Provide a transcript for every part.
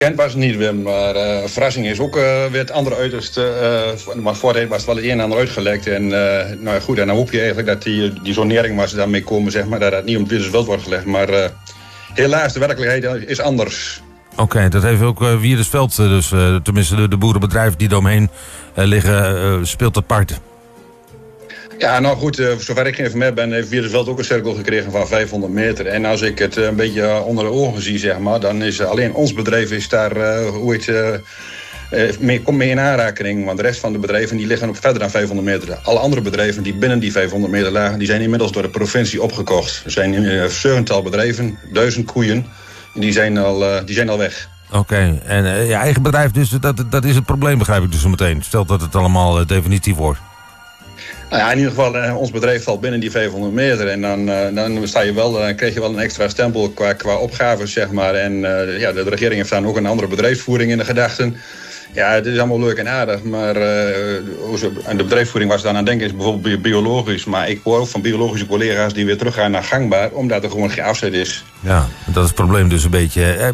Kent was het niet, Wim, maar verrassing is ook weer het andere uiterste. Maar voorheen was het wel het een en ander uitgelekt. En nou goed, en dan hoop je eigenlijk dat die zonering waar ze daarmee komen, zeg maar, dat het niet om het Wiersveld wordt gelegd. Maar helaas, de werkelijkheid is anders. Oké, dat heeft ook Wiersveld, dus tenminste de boerenbedrijven die eromheen liggen, speelt dat part. Ja, nou goed, zover ik geïnformeerd ben, heeft Wiersveld ook een cirkel gekregen van 500 meter. En als ik het een beetje onder de ogen zie, zeg maar, dan is alleen ons bedrijf is daar, komt mee in aanraking. Want de rest van de bedrijven die liggen op verder dan 500 meter. Alle andere bedrijven die binnen die 500 meter lagen, die zijn inmiddels door de provincie opgekocht. Er zijn een 7-tal bedrijven, 1000 koeien, die zijn al weg. Oké, en je eigen bedrijf, dus dat is het probleem, begrijp ik dus zo meteen. Stel dat het allemaal definitief wordt. Nou ja, in ieder geval, ons bedrijf valt binnen die 500 meter. En dan krijg je wel een extra stempel qua opgaves, zeg maar. En de regering heeft dan ook een andere bedrijfsvoering in de gedachten. Ja, het is allemaal leuk en aardig, maar en de bedrijfsvoering waar ze dan aan denken is bijvoorbeeld biologisch. Maar ik hoor ook van biologische collega's die weer teruggaan naar gangbaar, omdat er gewoon geen afzet is. Ja, dat is het probleem dus een beetje.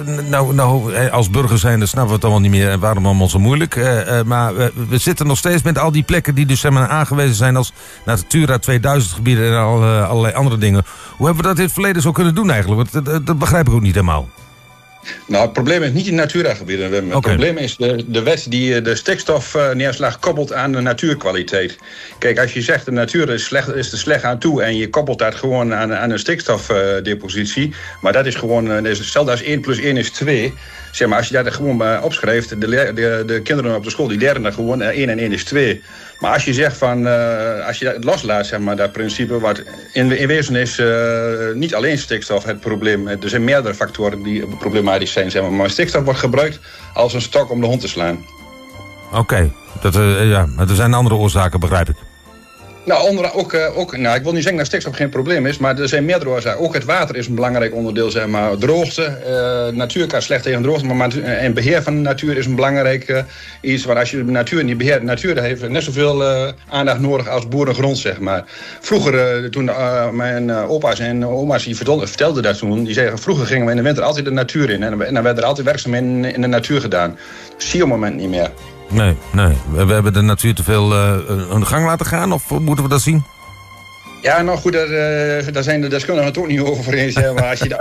Nou, als burgers zijn, dan snappen we het allemaal niet meer en waarom allemaal zo moeilijk. Maar we zitten nog steeds met al die plekken die dus aangewezen zijn als Natura 2000 gebieden en allerlei andere dingen. Hoe hebben we dat in het verleden zo kunnen doen eigenlijk? Want dat begrijp ik ook niet helemaal. Nou, het probleem is niet in Natura-gebieden. Het probleem is de wet die de stikstofneerslag koppelt aan de natuurkwaliteit. Kijk, als je zegt de natuur is er slecht aan toe en je koppelt dat gewoon aan een stikstofdepositie, maar dat is gewoon, stel als 1 + 1 is 2. Zeg maar, als je dat gewoon opschrijft, de kinderen op de school die leren dat gewoon 1 en 1 is 2. Maar als je zegt van, als je dat loslaat, zeg maar, dat principe, wat in wezen is niet alleen stikstof het probleem. Er zijn meerdere factoren die problematisch zijn, zeg maar stikstof wordt gebruikt als een stok om de hond te slaan. Oké, maar er zijn andere oorzaken, begrijp ik. Nou, ik wil niet zeggen dat stikstof geen probleem is, maar er zijn meerdere oorzaken. Ook het water is een belangrijk onderdeel, zeg maar. Droogte, natuur kan slecht tegen droogte, en beheer van de natuur is een belangrijk iets. Want als je de natuur niet beheert, de natuur heeft net zoveel aandacht nodig als boerengrond, zeg maar. Vroeger, toen mijn opa's en oma's die vertelden dat toen, die zeggen, vroeger gingen we in de winter altijd de natuur in. En dan werd er altijd werkzaamheden in de natuur gedaan. Dat zie je op het moment niet meer. Nee. We hebben de natuur te veel aan de gang laten gaan, of moeten we dat zien? Ja, nou goed, daar zijn de deskundigen het ook niet over eens. Maar als je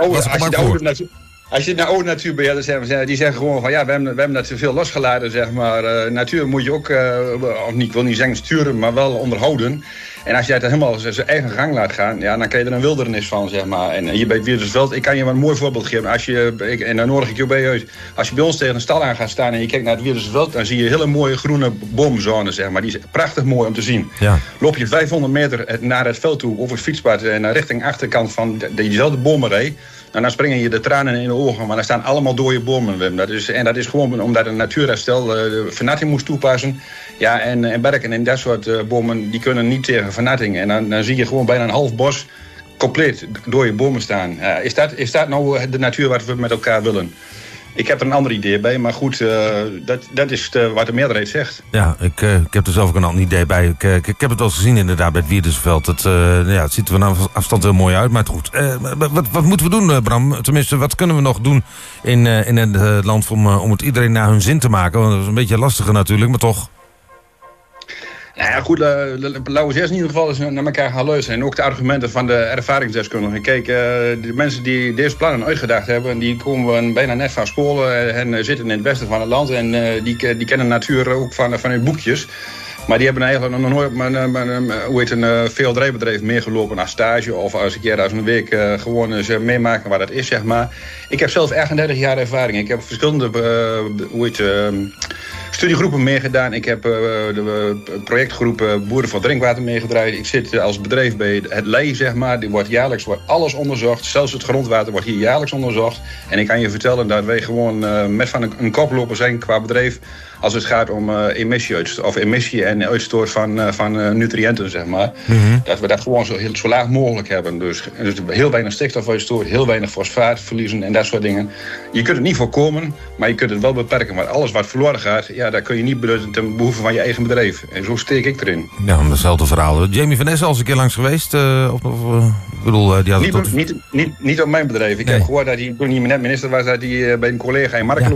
de oude natuurbeheerders hebt, die zeggen gewoon van ja, we hebben dat te veel losgelaten, zeg maar. Natuur moet je ook, ik wil niet zeggen sturen, maar wel onderhouden. En als je het helemaal zijn eigen gang laat gaan, ja, dan krijg je er een wildernis van, zeg maar. En hier bij het Wiersveld, ik kan je wel een mooi voorbeeld geven. En dan nodig ik je bij uit. Als je bij ons tegen een stal aan gaat staan en je kijkt naar het Wiersveld, dan zie je hele mooie groene boomzones, zeg maar. Die is prachtig mooi om te zien. Ja. Loop je 500 meter naar het veld toe, over het fietspad, en richting achterkant van diezelfde bomenrij. En dan springen je de tranen in de ogen, maar dan staan allemaal dode bomen, Wim. Dat is gewoon omdat een natuurherstel vernatting moest toepassen. Ja, en berken en dat soort bomen, die kunnen niet tegen vernatting. En dan zie je gewoon bijna een half bos compleet dode bomen staan. Is dat nou de natuur wat we met elkaar willen? Ik heb er een ander idee bij, maar goed, dat is wat de meerderheid zegt. Ja, ik heb er zelf ook een ander idee bij. Ik heb het wel eens gezien inderdaad bij het Wiersveld. Het ziet er van afstand heel mooi uit, maar goed. Wat moeten we doen, Bram? Tenminste, wat kunnen we nog doen in het land om het iedereen naar hun zin te maken? Want dat is een beetje lastiger natuurlijk, maar toch. Nou ja, goed, laten we eerst in ieder geval eens naar elkaar gaan luisteren. En ook de argumenten van de ervaringsdeskundigen. Kijk, de mensen die deze plannen uitgedacht hebben, die komen bijna net van school en zitten in het westen van het land. En die kennen natuur ook van hun boekjes. Maar die hebben eigenlijk nog nooit met een veehouderijbedrijf meegelopen als stage of als een keer als een week gewoon eens meemaken waar dat is, zeg maar. Ik heb zelf 38 jaar ervaring. Ik heb verschillende studiegroepen meegedaan. Ik heb de projectgroep Boeren voor Drinkwater meegedraaid. Ik zit als bedrijf bij het LEI, zeg maar. Jaarlijks wordt alles onderzocht. Zelfs het grondwater wordt hier jaarlijks onderzocht. En ik kan je vertellen dat wij gewoon met van een koploper zijn qua bedrijf als het gaat om emissie en uitstoot van nutriënten, zeg maar. Mm-hmm. Dat we dat gewoon zo laag mogelijk hebben. Dus heel weinig stikstofuitstoot, heel weinig fosfaatverliezen en dat soort dingen. Je kunt het niet voorkomen, maar je kunt het wel beperken. Want alles wat verloren gaat, ja, ja, dat kun je niet benutten ten behoeve van je eigen bedrijf. En zo steek ik erin. Ja, hetzelfde verhaal. Jamie van Essen al eens een keer langs geweest? Ik bedoel, die had niet op mijn bedrijf. Ik heb gehoord dat hij toen hij net minister was, dat hij bij een collega in Markelo